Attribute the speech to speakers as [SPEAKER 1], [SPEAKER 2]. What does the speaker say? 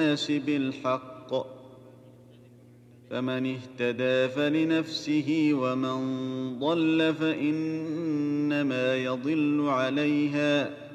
[SPEAKER 1] الناس بالحق، فمن اهتدى فلنفسه ومن ضل فإنما يضل عليها،